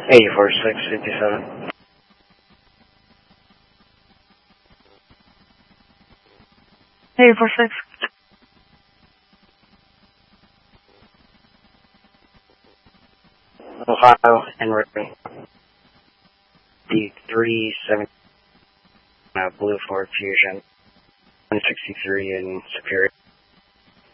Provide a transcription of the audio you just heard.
84-657. Hey, 46. Ohio, Henry. D37, Blue Ford Fusion. 163 in Superior.